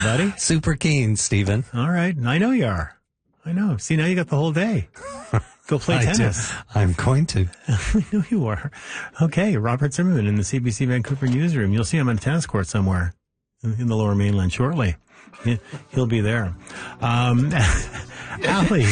Buddy? Super keen, Stephen. All right. I know you are. I know. See, now you got the whole day. Go play tennis. I'm going to. I know you are. Okay. Robert Zimmerman in the CBC Vancouver newsroom. You'll see him on a tennis court somewhere in the Lower Mainland shortly. He'll be there. Allie.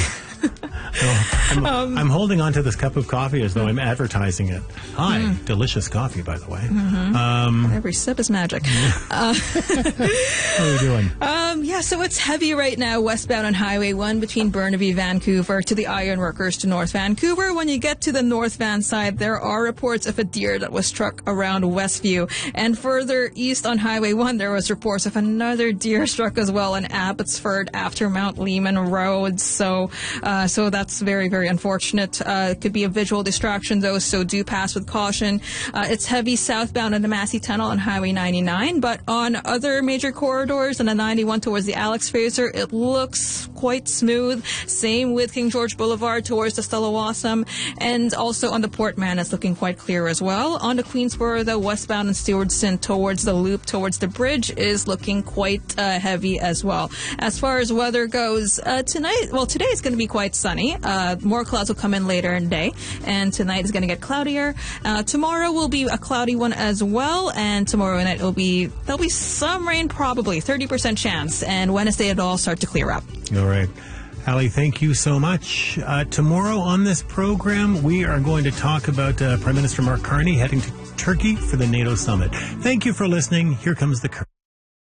I'm holding on to this cup of coffee as though I'm advertising it. Hi, delicious coffee, by the way. Every sip is magic. How are you doing? So it's heavy right now westbound on Highway 1 between Burnaby, Vancouver to the Ironworkers to North Vancouver. When you get to the North Van side, there are reports of a deer that was struck around Westview. And further east on Highway 1, there was reports of another deer struck as well in Abbotsford after Mount Lehman Road. So that's very, very unfortunate. It could be a visual distraction, though, so do pass with caution. It's heavy southbound on the Massey Tunnel on Highway 99, but on other major corridors on the 91 towards the Alex Fraser, it looks quite smooth. Same with King George Boulevard towards the Stella Wassam, and also on the Port Mann, it's looking quite clear as well. On the Queensboro, the westbound and Stewardson towards the loop, towards the bridge, is looking quite heavy as well. As far as weather goes, today is going to be quite sunny. More clouds will come in later in the day, and tonight is going to get cloudier. Tomorrow will be a cloudy one as well, and tomorrow night there'll be some rain, probably 30% chance, and Wednesday it'll all start to clear up. All right. Allie, thank you so much. Tomorrow on this program, we are going to talk about Prime Minister Mark Carney heading to Turkey for the NATO summit. Thank you for listening. Here comes the curtain.